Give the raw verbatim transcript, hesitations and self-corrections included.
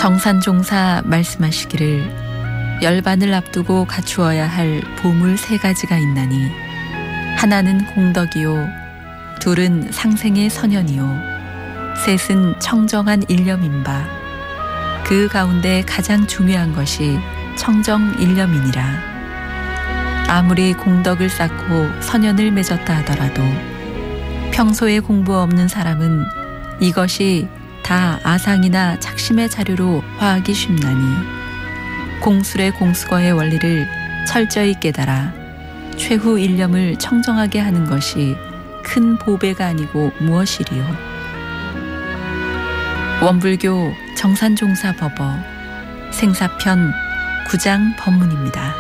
정산종사 말씀하시기를 열반을 앞두고 갖추어야 할 보물 세 가지가 있나니 하나는 공덕이요, 둘은 상생의 선연이요, 셋은 청정한 일념인바. 그 가운데 가장 중요한 것이 청정일념이니라. 아무리 공덕을 쌓고 선연을 맺었다 하더라도 평소에 공부 없는 사람은 이것이 다 아상이나 착심의 자료로 화하기 쉽나니 공술의 공수거의 원리를 철저히 깨달아 최후 일념을 청정하게 하는 것이 큰 보배가 아니고 무엇이리요. 원불교 정산종사 법어 생사편 구 장 법문입니다.